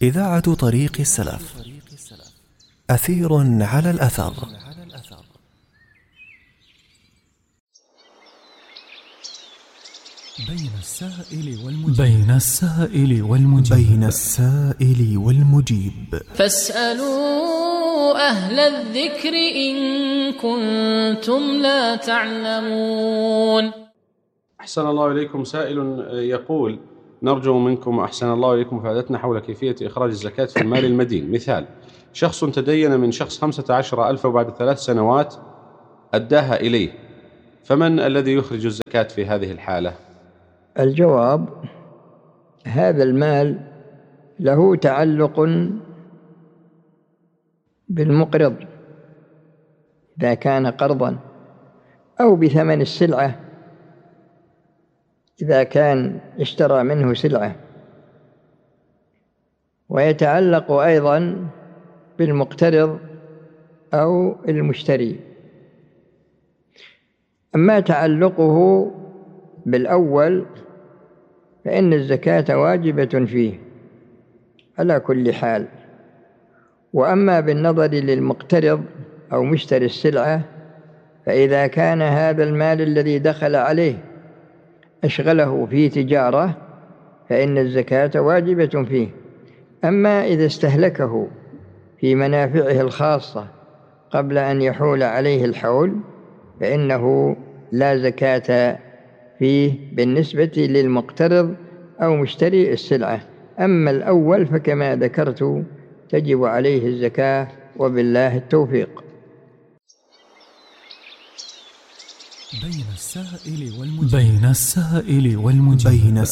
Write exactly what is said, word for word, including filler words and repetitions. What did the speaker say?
إذاعة طريق السلف، أثير على الأثر. بين السائل والمجيب بين السائل والمجيب بين السائل والمجيب فاسألوا أهل الذكر إن كنتم لا تعلمون. أحسن الله إليكم. سائل يقول: نرجو منكم أحسن الله إليكم مساعدتنا حول كيفية إخراج الزكاة في المال المدين. مثال: شخص تدين من شخص خمسة عشر ألف وبعد ثلاث سنوات أداها إليه، فمن الذي يخرج الزكاة في هذه الحالة؟ الجواب: هذا المال له تعلق بالمقرض إذا كان قرضا، أو بثمن السلعة إذا كان اشترى منه سلعة، ويتعلق أيضا بالمقترض أو المشتري. أما تعلقه بالأول فإن الزكاة واجبة فيه على كل حال. وأما بالنظر للمقترض أو مشتري السلعة، فإذا كان هذا المال الذي دخل عليه أشغله في تجارة فإن الزكاة واجبة فيه. أما إذا استهلكه في منافعه الخاصة قبل أن يحول عليه الحول فإنه لا زكاة فيه بالنسبة للمقترض أو مشتري السلعة. أما الأول فكما ذكرت تجب عليه الزكاة، وبالله التوفيق. بين السائل والمجيب بين السائل والمجيب